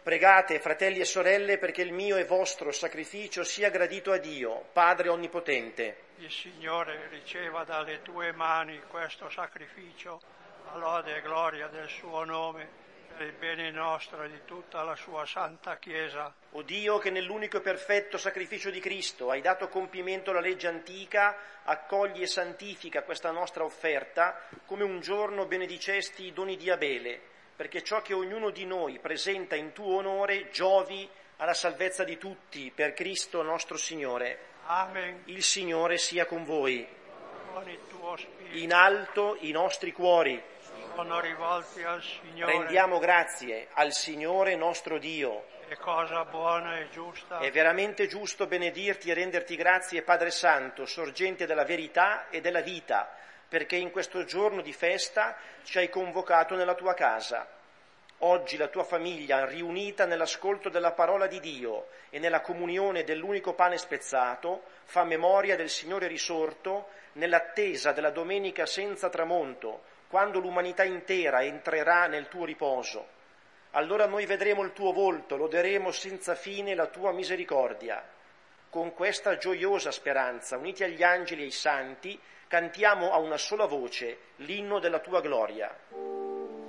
Pregate, fratelli e sorelle, perché il mio e vostro sacrificio sia gradito a Dio, Padre Onnipotente. Il Signore riceva dalle tue mani questo sacrificio, a lode e gloria del suo nome, per il bene nostro e di tutta la sua santa Chiesa. O Dio, che nell'unico e perfetto sacrificio di Cristo hai dato compimento alla legge antica, accogli e santifica questa nostra offerta, come un giorno benedicesti i doni di Abele, perché ciò che ognuno di noi presenta in tuo onore giovi alla salvezza di tutti, per Cristo nostro Signore. Amen. Il Signore sia con voi. Con il tuo spirito. In alto i nostri cuori. Sono rivolti al Signore. Rendiamo grazie al Signore nostro Dio. È cosa buona e giusta. È veramente giusto benedirti e renderti grazie, Padre Santo, sorgente della verità e della vita, perché in questo giorno di festa ci hai convocato nella tua casa. Oggi la tua famiglia, riunita nell'ascolto della parola di Dio e nella comunione dell'unico pane spezzato, fa memoria del Signore risorto nell'attesa della domenica senza tramonto, quando l'umanità intera entrerà nel tuo riposo. Allora noi vedremo il tuo volto, loderemo senza fine la tua misericordia. Con questa gioiosa speranza, uniti agli angeli e ai santi, cantiamo a una sola voce l'inno della tua gloria.